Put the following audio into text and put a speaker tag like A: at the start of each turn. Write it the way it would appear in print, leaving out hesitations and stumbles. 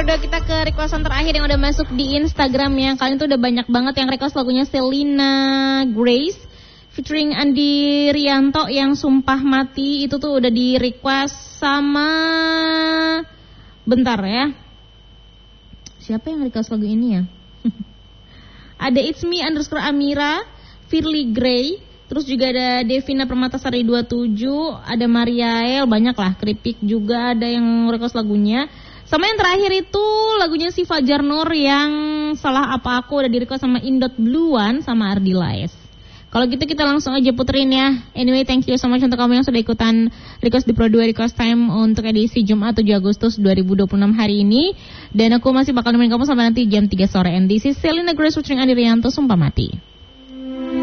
A: kode kita ke requestan terakhir yang udah masuk di Instagram ya. Kalian tuh udah banyak banget yang request lagunya Selena Grace featuring Andi Rianto yang Sumpah Mati. Itu tuh udah di request sama, bentar ya, siapa yang request lagu ini ya? Ada It's Me _Amira, Firly Gray, terus juga ada Devina Permatasari 27, ada Mariael, banyak lah, Keripik juga ada yang request lagunya. Sama yang terakhir itu lagunya si Fajar Nur yang Salah Apa Aku udah di request sama Indot Bluan sama Ardi Laes. Kalau gitu kita langsung aja puterin ya. Anyway, thank you so much untuk kamu yang sudah ikutan request di Pro 2 Request Time untuk edisi Jumat 7 Agustus 2026 hari ini. Dan aku masih bakal nemenin kamu sampai nanti jam 3 sore. And this is Selena Grace featuring Andi Rianto, Sumpah Mati.